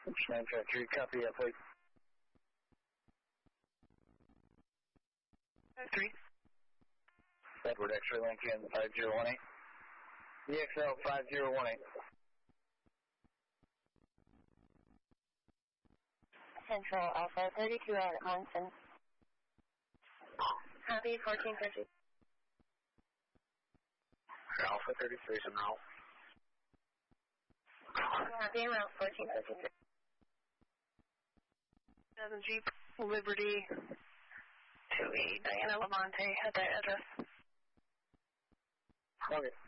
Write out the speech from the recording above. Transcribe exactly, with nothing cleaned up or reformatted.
nine five three, copy that, please. three. Edward X-ray Lincoln five zero one eight. E X L five zero one eight. Central Alpha thirty-two at Monson. Copy fourteen fifty. Alpha thirty-three, some route. Copy route fourteen fifty-three. seven Jeep Liberty two E Diana Lamont at that address. Okay.